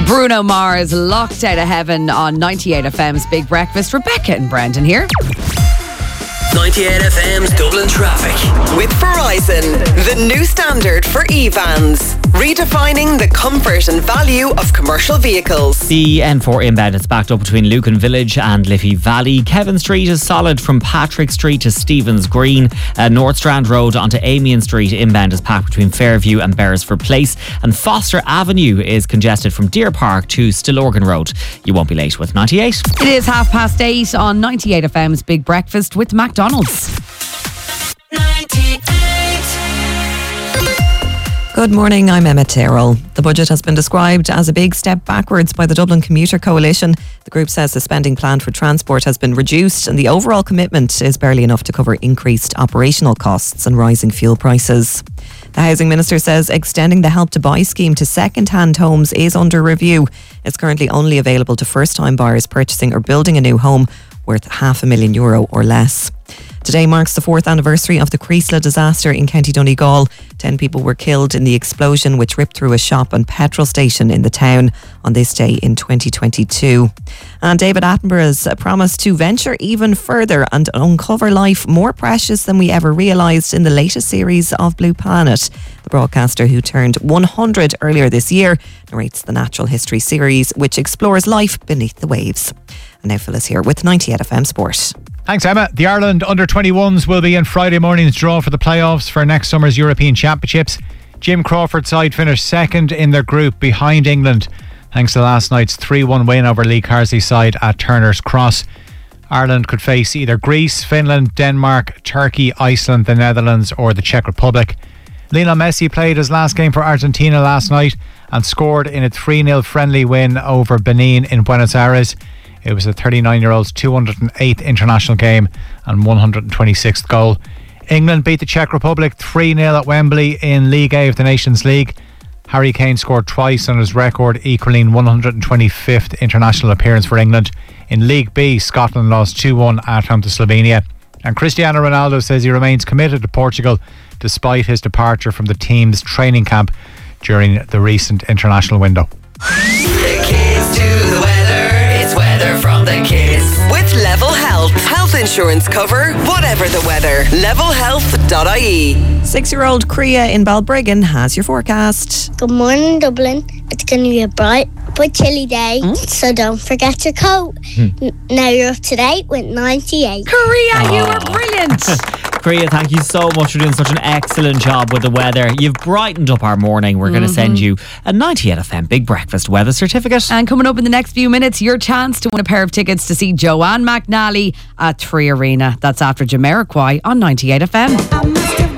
Bruno Mars, Locked Out of Heaven on 98 FM's Big Breakfast. Rebecca and Brendan here. 98 FM's Dublin Traffic. With Verizon, the new standard for e-vans. Redefining the comfort and value of commercial vehicles. The N4 inbound is backed up between Lucan Village and Liffey Valley. Kevin Street is solid from Patrick Street to Stevens Green. North Strand Road onto Amiens Street inbound is packed between Fairview and Beresford Place. And Foster Avenue is congested from Deer Park to Stillorgan Road. You won't be late with 98. It is 8:30 on 98 FM's Big Breakfast with McDonald's. 98. Good morning, I'm Emma Tyrrell. The budget has been described as a big step backwards by the Dublin Commuter Coalition. The group says the spending plan for transport has been reduced and the overall commitment is barely enough to cover increased operational costs and rising fuel prices. The Housing Minister says extending the Help to Buy scheme to second-hand homes is under review. It's currently only available to first-time buyers purchasing or building a new home worth €500,000 or less. Today marks the 4th anniversary of the Creasla disaster in County Donegal. 10 people were killed in the explosion which ripped through a shop and petrol station in the town on this day in 2022. And David Attenborough's promised to venture even further and uncover life more precious than we ever realised in the latest series of Blue Planet. The broadcaster, who turned 100 earlier this year, narrates the natural history series which explores life beneath the waves. And now Phyllis here with 98 FM Sport. Thanks, Emma. The Ireland under-21s will be in Friday morning's draw for the playoffs for next summer's European Championships. Jim Crawford's side finished second in their group behind England, thanks to last night's 3-1 win over Lee Carsley's side at Turner's Cross. Ireland could face either Greece, Finland, Denmark, Turkey, Iceland, the Netherlands or the Czech Republic. Lionel Messi played his last game for Argentina last night and scored in a 3-0 friendly win over Benin in Buenos Aires. It was the 39-year-old's 208th international game and 126th goal. England beat the Czech Republic 3-0 at Wembley in League A of the Nations League. Harry Kane scored twice on his record, equalling 125th international appearance for England. In League B, Scotland lost 2-1 at home to Slovenia. And Cristiano Ronaldo says he remains committed to Portugal despite his departure from the team's training camp during the recent international window. The kids do the weather. It's weather from the kids. With Level Health. Health insurance cover, whatever the weather. Levelhealth.ie. 6-year-old Crea in Balbriggan has your forecast. Good morning, Dublin. It's going to be a bright but chilly day, so don't forget your coat. Now you're up to date with 98. Korea, you were brilliant. Korea, thank you so much for doing such an excellent job with the weather. You've brightened up our morning. We're going to send you a 98 FM Big Breakfast weather certificate. And coming up in the next few minutes, your chance to win a pair of tickets to see Joanne McNally at 3 Arena. That's after Jamiroquai on 98 FM.